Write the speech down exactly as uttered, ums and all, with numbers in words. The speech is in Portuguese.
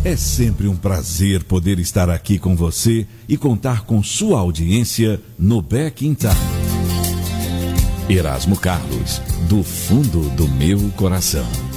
É sempre um prazer poder estar aqui com você e contar com sua audiência no Back in Time. Erasmo Carlos, do fundo do meu coração.